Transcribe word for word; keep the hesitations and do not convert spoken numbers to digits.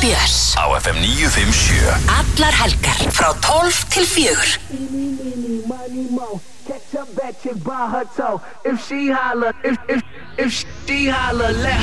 Björs á F M níu fimm sjö. Allar helgar frá tólf til fjögur. Catch a bad chick by her toe. If she holler, if if if she holler, let